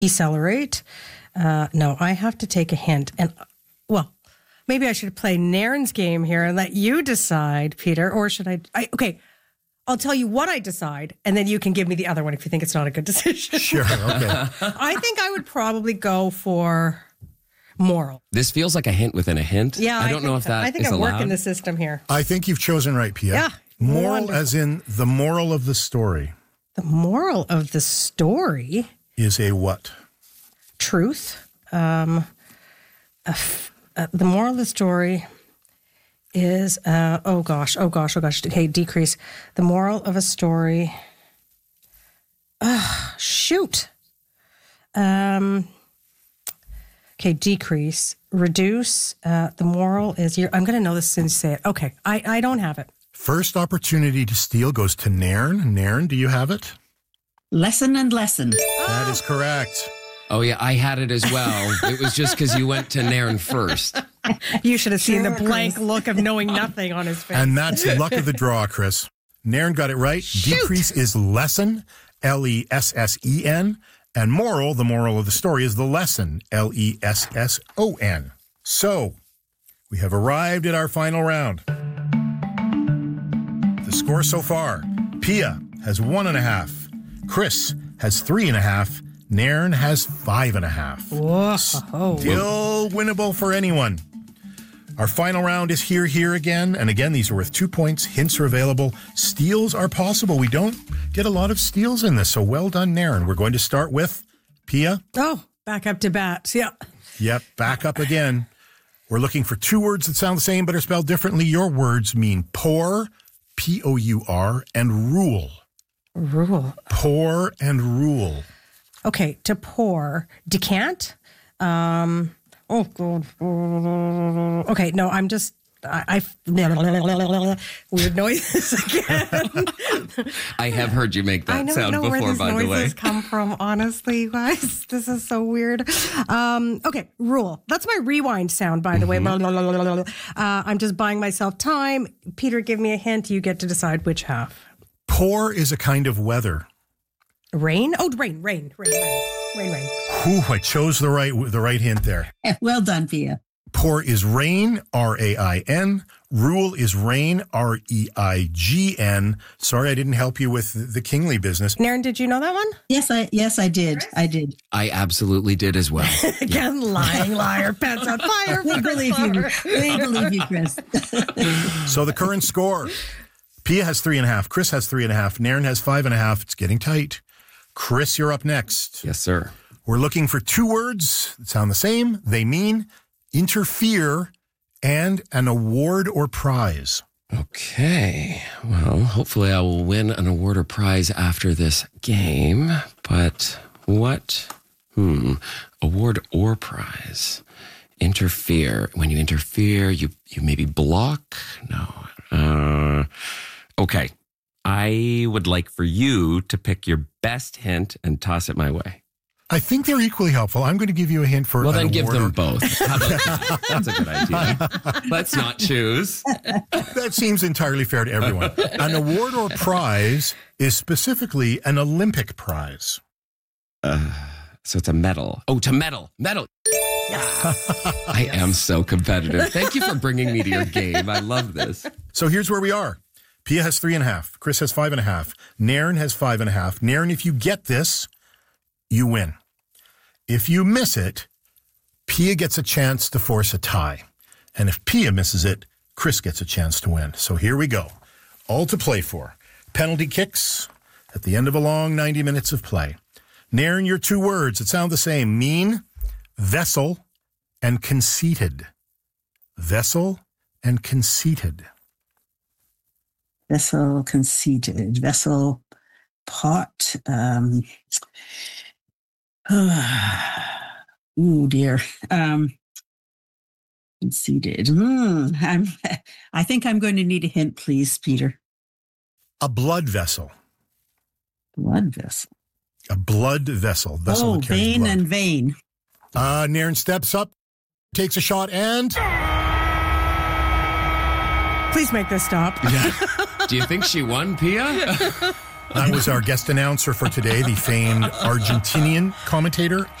decelerate. No, I have to take a hint. And, well, maybe I should play Nairn's game here and let you decide, Peter. Or should I okay, I'll tell you what I decide, and then you can give me the other one if you think it's not a good decision. Sure, okay. I think I would probably go for moral. This feels like a hint within a hint. Yeah, I don't know if that I think is I'm allowed. working the system here. I think you've chosen right, Pia. Yeah. Moral Wonderful. as in the moral of the story The moral of the story, is a what? truth. The moral of the story is, oh gosh. Okay, decrease. The moral of a story. Shoot. Okay, decrease. Reduce. The moral is, I'm going to know this as soon as you say it. Okay, I don't have it. First opportunity to steal goes to Nairn. Nairn, do you have it? Lesson and lesson. That is correct. Oh, yeah, I had it as well. It was just because you went to Nairn first. You should have seen the Sure, blank Chris. look of knowing nothing on his face. And that's luck of the draw, Chris. Nairn got it right. Decrease is lesson, L-E-S-S-E-N. And moral, the moral of the story, is the lesson, L-E-S-S-O-N. So, we have arrived at our final round. The score so far, Pia has 1.5. Chris has 3.5. Nairn has 5.5. Whoa. Still winnable for anyone. Our final round is here again. And again, these are worth 2 points. Hints are available. Steals are possible. We don't get a lot of steals in this. So well done, Nairn. We're going to start with Pia. Oh, back up to bat. Yeah. Yep, back up again. We're looking for 2 words that sound the same but are spelled differently. Your words mean pour, P-O-U-R, and rule. Rule. Pour and rule. Okay, to pour. Decant. Oh, God. Okay, no, I'm just... I weird noises again. I have heard you make I that don't sound know where before, these by the way. noises come from, honestly, you guys. This is so weird. Okay, rule. That's my rewind sound, by the way. I'm just buying myself time. Peter, give me a hint. You get to decide which half. Pour is a kind of weather. Rain? Oh, rain. Whew, I chose the right hint there. Well done, Pia. Pour is rain, R-A-I-N. Rule is rain, R-E-I-G-N. Sorry, I didn't help you with the kingly business. Nairn, did you know that one? Yes, I did. I absolutely did as well. Again, lying liar, pants on fire. We believe you. We believe you, Chris. So the current score, Pia has 3.5, Chris has 3.5, Nairn has 5.5. It's getting tight. Chris, you're up next. Yes, sir. We're looking for 2 words that sound the same. They mean interfere and an award or prize. Okay. Well, hopefully I will win an award or prize after this game. But what? Award or prize? Interfere. When you interfere, you maybe block? No. Okay. I would like for you to pick your best hint and toss it my way. I think they're equally helpful. I'm going to give you a hint for Well, an then give award them or- both. How about that? That's a good idea. Let's not choose. That seems entirely fair to everyone. An award or prize is specifically an Olympic prize. So it's a medal. Oh, to medal. Medal. I am so competitive. Thank you for bringing me to your game. I love this. So here's where we are. Pia has 3.5. Chris has 5.5. Nairn has 5.5. Nairn, if you get this, you win. If you miss it, Pia gets a chance to force a tie. And if Pia misses it, Chris gets a chance to win. So here we go. All to play for. Penalty kicks at the end of a long 90 minutes of play. Nairn, your 2 words that sound the same mean vessel and conceited. Vessel and conceited. Vessel conceited. Vessel pot. Oh dear. Conceited. I think I'm going to need a hint, please, Peter. A blood vessel. Blood vessel. A blood vessel. Vessel that carries vein blood. and vein. Nairn steps up, takes a shot, and Please make this stop. Yeah. Do you think she won, Pia? That was our guest announcer for today, the famed Argentinian commentator,